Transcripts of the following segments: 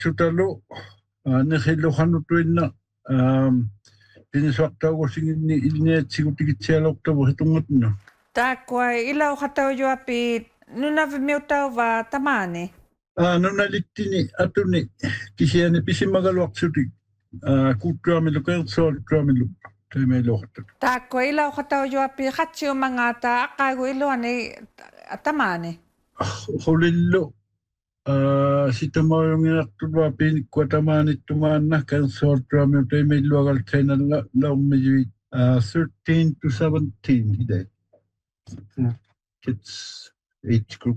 tutalo nehilluqanutuinna pinisuartaugusinginni ilniatsigutikitsialortavu hitungatnu Taakua ilauqataujuapi nunavimiutauva tamaani. Nunalittini atuni kisiani pisimagaluarsutik kuuttuamilu keersualuttuamilu taimailuortak. Taakua ilauqataujuapi qatsiumangata aqaagu iluani tamaani. Hulillu sitamaujongiartulua piinikkua tamaanittumaanna keersualuttuamilu taimailuagaltainalla laummijuit 13 to 17 hidai. Kids age group.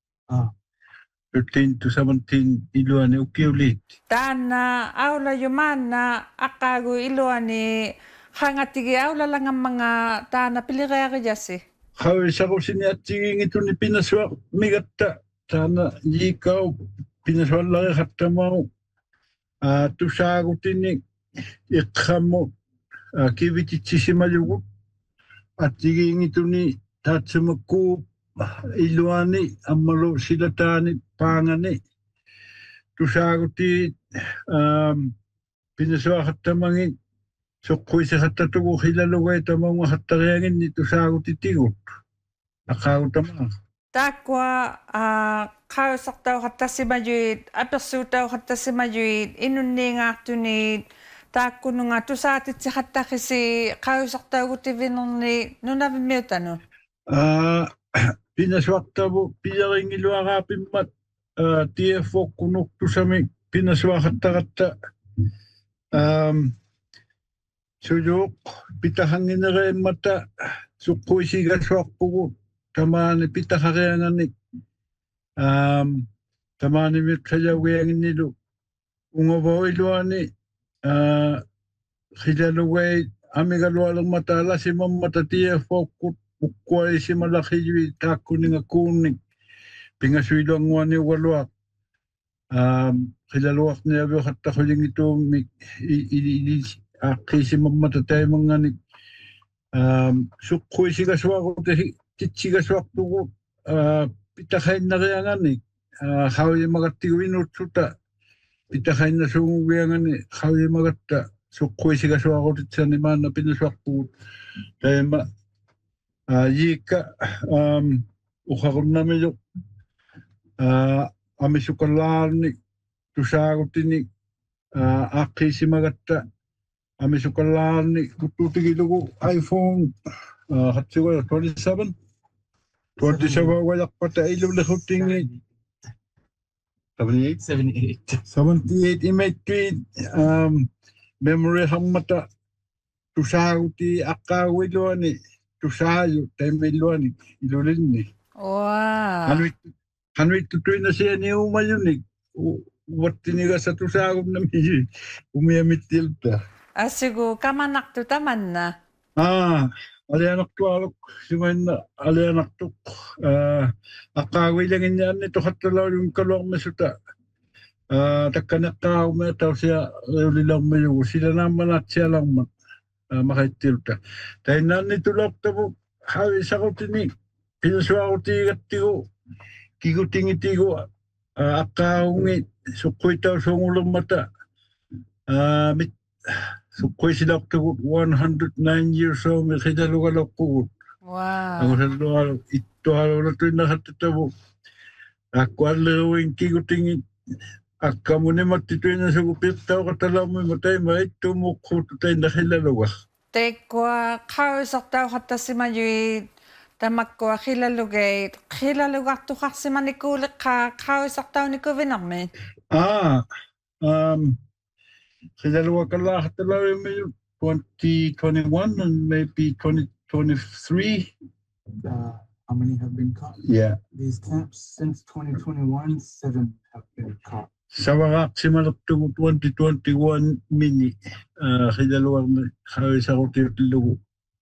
13 to 17 iluani ukiulit. Tana aula yumana aqaagu iluani hangatigi aula langang mga tana pilireeriyasi. Hawi sarusini atsigingituni pinasua migatta tana yikau pinasuallari hattamau tusaagutini iqqammu kivititsisimalugut atsigingituni taatsumakku iluani ammalu silataani paangani tusaaguti pinasua hattamangin sokkuisi hattatugu hilalugai tamangu hattarianginni tusaaguti tigut aqaagutamaa. Taakua qausaqtau hattasimajuit apersuutau hattasimajuit inunniingaartuniit taakkununga tusaatitsi hattaqisi qausaqtaugutivinoorni nunavimiutanu. Pinasuartavu piyaringiluaraapimmat TF-okkunuktusami pinasuarhattaqatta sujuuq pitahanginereemmata suqquisigasuarpugu tamaani pitaharianganik tamaani mitsajawianginnilu ungavoiluani hilalugai amigalualermata alasimammata TF-okkut ukkuaisimalaqhijui taakkuninga kuunnik pingasuiluanguani ugaluaq hilaluaqniaviuqattaqulingituumik aqqiisimammata taimangganik suqquisigasuaquti titsigasuartugu pitaqainnarianganik hauimagattiguinutsuta pitaqainnasuungugiangani hauyimagatta suqquisigasuaqutitsani maanna pinasuarpugut taima yika uqaqunnamiluq amisukallaarni tusaagutini aqqiisimagatta amisukallaarni kuttuutigilugu iPhone hatsiguya 27 wajaqpata ilulehuttingi 78 imaittuit memory hammata tusaaguti aqqaaguiluani tusaayu taimilluani ilulinni. Wow. Hanuittu tuinasiani umayunik wattinigasa tusaagumnami umiamittilta. Asigu kamanaqtu tamanna. Alianaqtualuk simainna alianaqtuq aqqaaguilanginnianni toqattalaulun kaluarmisuta takkaneqqaagume tausia reulilarmilugu silanaammanatsialarmat maqaittilta tainnaanni tulortavu hawi saqutini pinsuarutiigattigu kigutingitigu aqqaagungi suqquitausuungullermata mit suqquisilartugut 109 years old miqidalugalorqugut. Wow. Angusallualu ittualuulatuinnahattatavu akkualleruin kigutingi akkamunimattituinasugu pirtauqatalarmima taima ittumuqqut tainnahilaluga. Tekkua qausaqtau hattasimajuit tamakkua hilalugait hilalugartuqarsimanikuuleqqa qausaqtaunikuvinermi. Hilaluaqallaahattalaarimi 2021 and maybe 2023. How many have been caught? Yeah. These camps since 2021, 7 have been caught. Savaqarsimalaqtugu 2021 mini hilaluarni hawisaqutiutillugu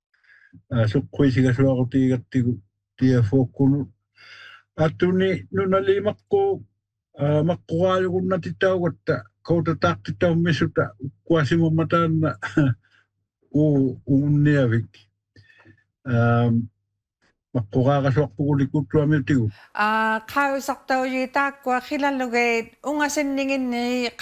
suqquisigasuaqutiigattigu TF-okkunu atuni nunalimaqqu maqquraalugunnatitaugatta kautataaqtitaummisuta ukkuasimammataanna unniavik Maqqoqaaqasuarpugulikuttuamiutigu. Qausaqtau yui taakkua khilalugeit ungasinninginni